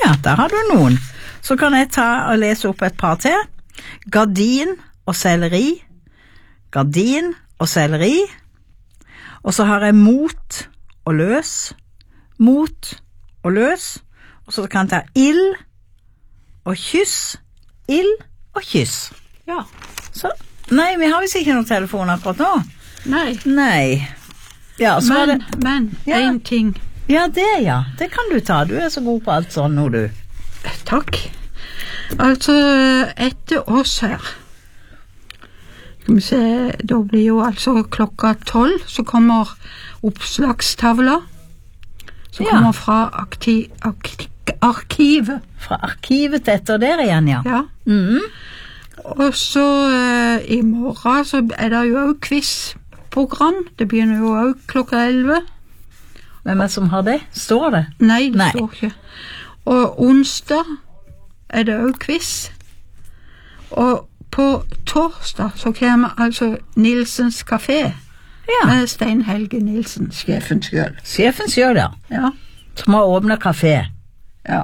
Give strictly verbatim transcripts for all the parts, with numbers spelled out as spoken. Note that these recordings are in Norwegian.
Ja, der har du noen. Så kan jeg ta og lese opp et par til. Gardin og selleri. Gardin og selleri. Og så har jeg mot og løs. Mot og løs. Og så kan jeg ta ild og kyss. Ild og kyss. Ja. Så, nei, vi har visst ikke noen telefon akkurat nå. Nei. Nei. Ja, så men, var det... Men, ja. en ting. Ja, det ja. Det kan du ta. Du er så god på alt sånn nå, du. Takk. Altså, etter oss her, skal vi se, da blir jo altså klokka tolv, så kommer oppslagstavla, som ja. kommer fra akti, akti, arkivet. Fra arkivet til etter der igjen, ja. Ja. Mhm. Og så eh, i morgen så er det jo også quizprogram. Det begynner jo også klokka elleve. Hvem er det som har det? Står det? Nei, det Nei. står ikke. Og onsdag er det også quiz. Og på torsdag så kommer altså Nilsens Café. Ja. Med Stein Helge Nilsen, sjefen selv. Sjefen selv, ja. Ja. Som har åpnet kafé. Ja.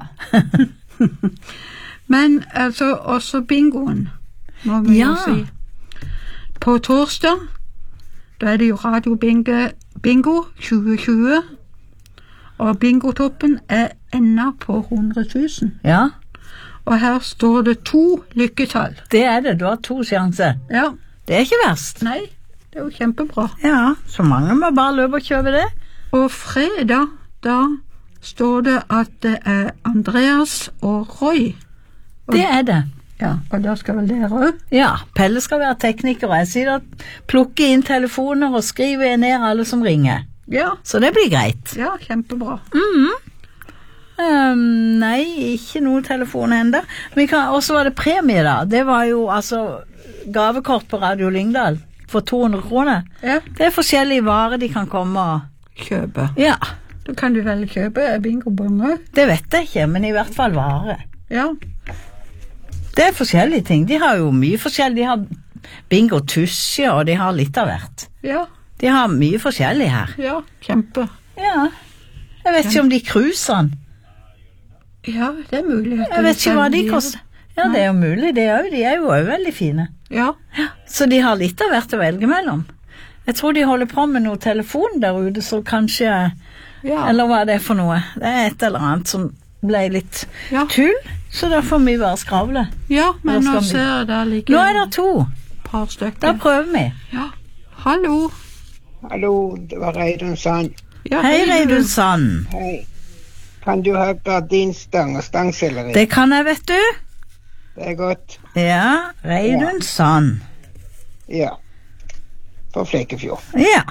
Men altså også bingoen, må vi Ja. jo si. På torsdag, da er det jo Radio Bingo, bingo tjue tjue, og bingotoppen er enda på hundre tusen. Ja, Og her står det to lykketall. det er det. Du har to sjanser. Ja, Det er ikke verst. nei, det er jo kjempebra. Ja, så mange må bare løpe og kjøpe det. Og fredag, da står det at det er Andreas og Roy. Og, Det er det. ja, og da skal vel dere også? Ja, Pelle skal være tekniker, og jeg sier at plukke inn telefoner og skrive ned alle som ringer. Ja, Så det blir greit. ja, kjempebra. Mhm. Um, nei, ikke noen telefon enda. Men og så var det premie da. Det var jo altså gavekort på Radio Lyngdal for to hundre kroner. Ja, Det er forskjellige varer de kan komme og... kjøpe. Ja, Da kan du vel kjøpe bingobonger. det vet jeg ikke, men i hvert fall varer. Ja, Det er forskjellige ting. De har jo mye forskjellig. De har bingo tusje, og de har litt av hvert. ja, De har mye forskjellig her. ja, kjempe. Ja. Jeg vet ikke om de krusene. Ja, det er mulig. at Jeg vet det ikke hva kan de bli- koster. Ja, det er jo mulig. Det er jo, de er jo også veldig fine. Ja, Så de har litt av hvert å velge mellom. Jeg tror de holder på med noe telefon der ute, så kanskje... ja, Eller hva er det for noe? Det er et eller annet som ble litt ja. tull, så da får vi bare skravle. ja, men Eller nå skal vi- ser jeg der ligger Nå er det to. et par stykker. Da prøver vi. Ja, hallo. Hallo, det var Reidun Sand. Ja, Hei, du. Reidun Sand. Hei. Kan du ha gardinstang og stangselleri? Det kan jeg, vet du. Det er godt. Ja, Reidun Sand. Ja. For Flekefjord. Ja,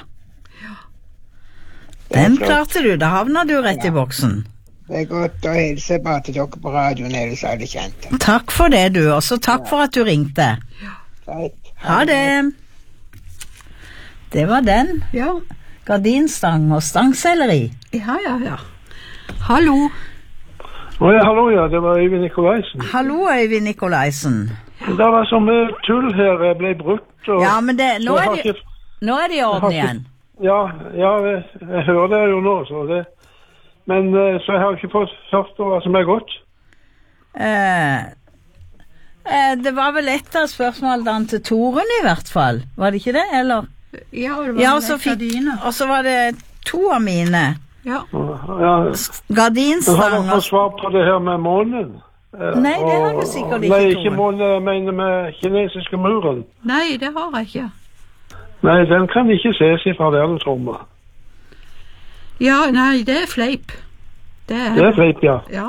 Det er den flott. klarte du. Da havna du rett i boksen. Det er godt å hilse bare til dere på radioen, ellers er det kjent. Takk for det, du. Også takk for at du ringte. Greit. Ha det. Det var den. Ja, Gardinstang og stangselleri. ja, ja, ja. Hallo. Å ja, hallo, ja, det var Øyvind Nikolaisen. Hallo, Øyvind Nikolaisen. Det var så mye tull her, jeg ble brutt. Og, Ja, men det, nå, så jeg er har det, ikke- nå er det i orden igjen. Ja, ja jeg, jeg hører det jo nå, så det... Men eh, så jeg har ikke fått hørt hva som er godt. Eh, eh, det var vel et av spørsmålene til Torunn i hvert fall. Var det ikke det, eller? Ja, og det var Ja, ja, og så fikk, gardiner. og så var det to av mine. Ja, Ja, men har Gardinstang dere og... fått svar på det her med månen? Eh, Nei, det har du og- sikkert ikke, Nei, ikke Tore. månen, jeg mener med kinesiske muren. nei, det har jeg ikke. Nei, den kan ikke ses ifra verdensrommet. Ja, nei, det er fleip. Det er, Det er fleip, ja. ja.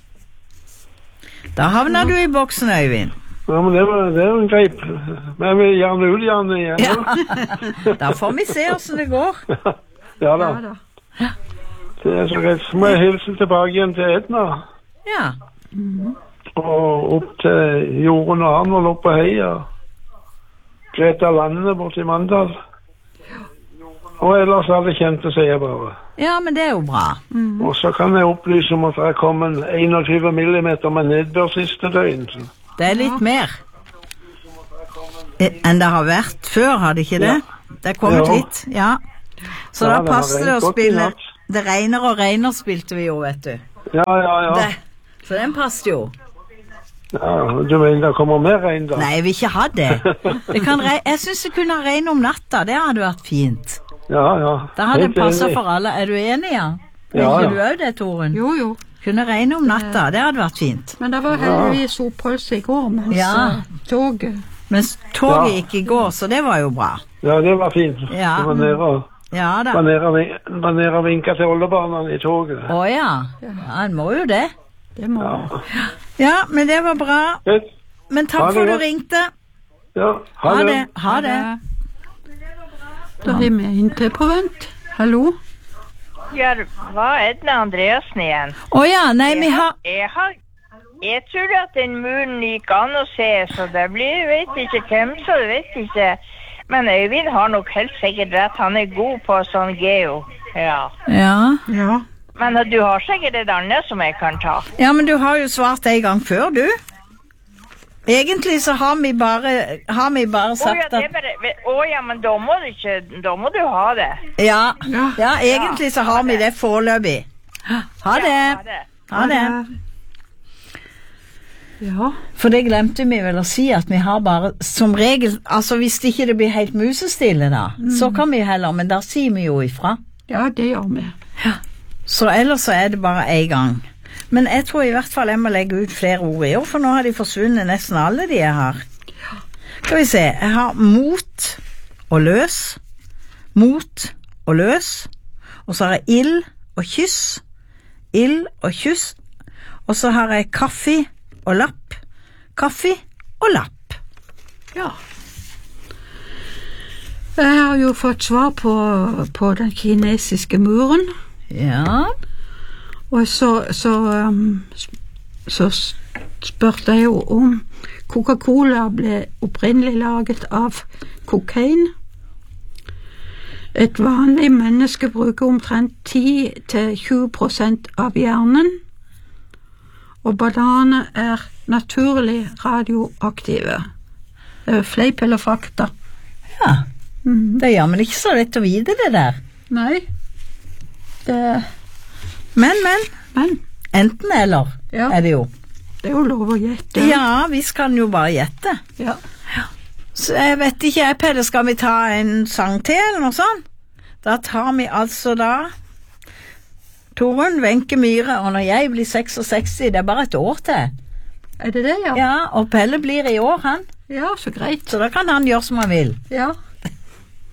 Da havner du i boksen, Øyvind. Ja, men det, var, det er jo en greip. Men jeg vil gjerne ut igjen igjen. Ja. Da får vi se hvordan det går. Ja da. Ja da. Det er så greit. Så må jeg hilse tilbake igjen til Edna. Ja. Og opp til Jorunn og Arnold opp på heia. Greta Lande bort i Mandal. Og ellers alle kjente, sier jeg bare. Ja, men det er jo bra. Og så kan jeg opplyse om at det er kommet enogtyve millimeter med nedbør siste døgn. Så. Det er litt mer Eh, enn det har vært før, har det ikke det? Det er kommet Ja. litt, ja. Så Ja, da det har passer det regnet å godt i spille. natt. Det regner og regner spilte vi jo, vet du. Ja, ja, ja. Det, Så den passet jo. Ja, du mener det kommer mer regn da? Nei, jeg vil ikke ha det. det kan re jeg synes det kunne regne om natta, det hadde vært fint. Ja, ja. Da hadde det Helt passet enig. for alle. Er du enig, ja? Er Ja, ikke ja. du også det, Torunn? Jo, jo. Kunne regne om natta, det hadde vært fint. Men det var heldigvis oppholdelse i går, mens Ja. eh, toget... Mens toget Ja. gikk i går, så det var jo bra. Ja, det var fint. Ja. Det var nede og, Ja da. var nede og, vin- var nede og vinket til oldebarna i toget. Å ja. Ja, en må jo det. Det må... Ja. Ja, men det var bra. Greit. Men Ha takk det for du godt. ringte. Ja, ha, Ha det. det. Ha det. Da har vi en til på vent. Hallo? Ja, hva er Edna Andreassen igjen? Å ja, nei, vi har Jeg har... Jeg tror at den muren gikk an å se, så det blir, vet ikke hvem, så det vet ikke. Men Øyvind har nok helt sikkert rett, han er god på sånn geo. Ja. Ja. Ja. Men du har sikkert et annet som jeg kan ta. Ja, men du har jo svart en gang før, du. Egentlig så har vi bare, har vi bare Å ja, sagt det er at bare... Å ja, men da må du ikke... Da må du ha det. ja, Ja. ja, egentlig så har vi det foreløpig. Ha det. Ja, ha det. Ha det. Ja. For det glemte vi vel å si, at vi har bare som regel, altså hvis det ikke blir helt musestille da, så kan vi heller, men da sier vi jo ifra. Ja, det gjør vi. Så ellers så er det bare en gang. Men jeg tror i hvert fall jeg må legge ut flere ord i år, for nå har de forsvunnet nesten alle de jeg har. Skal vi se, jeg har mot og løs, mot og løs, og så har jeg ild og kyss, ild og kyss, og så har jeg kaffe og lapp, kaffe og lapp. Ja. Jeg har jo fått svar på, på den kinesiske muren, Ja, og så, så, um, så spurte jeg jo om Coca-Cola ble opprinnelig laget av kokain. Et vanlig menneske bruker omtrent ti til tjue prosent av hjernen, og bananer er naturlig radioaktive. Det er fleip eller fakta. ja. Det gjør men ikke så lett å vite det der. Nei, det, Men, men, men enten eller Ja. er det jo. det er jo lov å gjette. Ja, vi skal jo bare gjette. Ja. Så jeg vet ikke, jeg, Pelle, skal vi ta en sang til, eller noe sånt? Da tar vi altså da Torunn Wenche Myhre, og når jeg blir seksogseksti, det er bare et år til. Er det det, ja? Ja, og Pelle blir i år, han. Ja, så greit. Så da kan han gjøre som han vil. Ja.